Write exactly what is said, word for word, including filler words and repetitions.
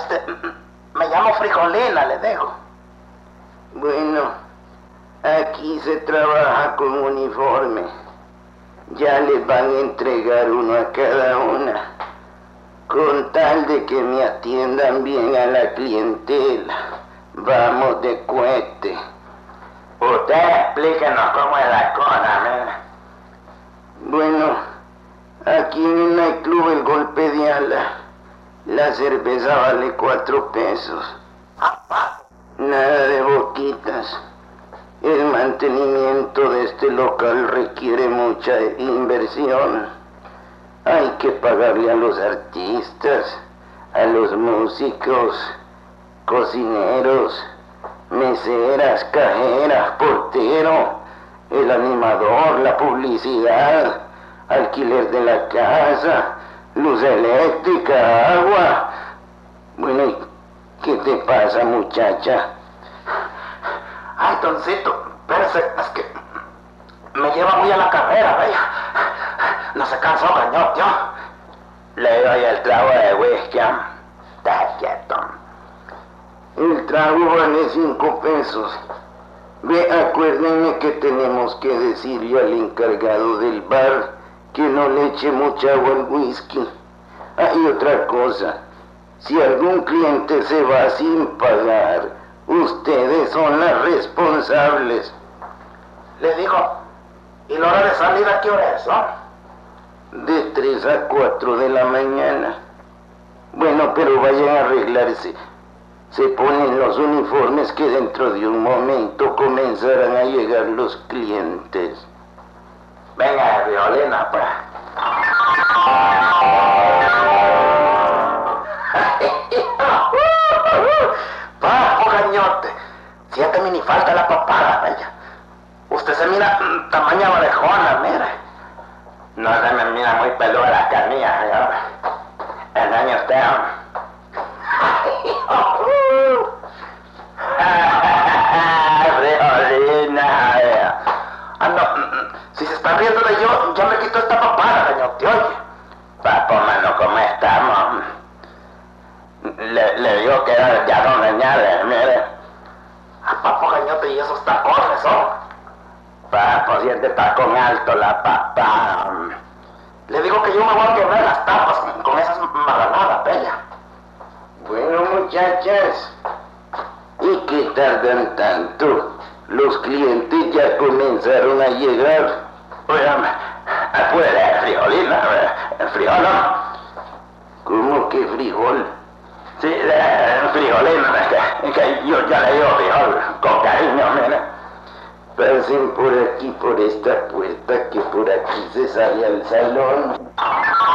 este, me llamo Frijolina, le digo. Bueno, aquí se trabaja con uniforme. Ya les van a entregar uno a cada una, con tal de que me atiendan bien a la clientela. Vamos de cohete. Usted explíquenos cómo es la cosa, mira. Bueno, aquí en el nightclub El Golpe de Ala, la cerveza vale cuatro pesos. Nada de boquitas. El mantenimiento de este local requiere mucha inversión. Hay que pagarle a los artistas, a los músicos, cocineros, meseras, cajeras, portero, el animador, la publicidad, alquiler de la casa, luz eléctrica, agua. Bueno, ¿y qué te pasa, muchacha? Ay, doncito, espérese, es que me lleva muy a la carrera, vaya. No se cansó, gañote, ¿yo? Le doy el trago de whisky. Está quieto. El trago vale cinco pesos. Ve, acuérdenme que tenemos que decirle al encargado del bar que no le eche mucha agua al whisky. Ah, y otra cosa, si algún cliente se va sin pagar, ustedes son las responsables. Le digo, ¿y la hora de salida qué hora es, no? De tres a cuatro de la mañana. Bueno, pero vayan a arreglarse. Se ponen los uniformes que dentro de un momento comenzarán a llegar los clientes. Venga, Frijolina, pues. Papo, gañote. Siete mini falta la papada, vaya. Usted se mira mmm, tamaña orejona, mire. No se me mira muy peluda la canilla, señor. Enseña usted. Frijolina. Ah, no, si se está riendo de yo, ya me quito esta papada, gañote, oye. Papo, mano, ¿cómo estamos? Le, le digo que ya son señales, mire. Ah, papo, gañote, y esos tacones, ¿oh? Papo, siente tacón alto la papa. Le digo que yo me voy a quebrar las tapas con, con esas marranadas, bella. Bueno, muchachas, ¿y qué tardan tanto? Los clientes ya comenzaron a llegar. Oigan, apúrele, Frijolina, frijol, ¿no? ¿Cómo que frijol? Sí, eh, Frijolina, que, que yo ya le digo frijol, con cariño, mira. Pasen por aquí, por esta puerta, que por aquí se sale al salón.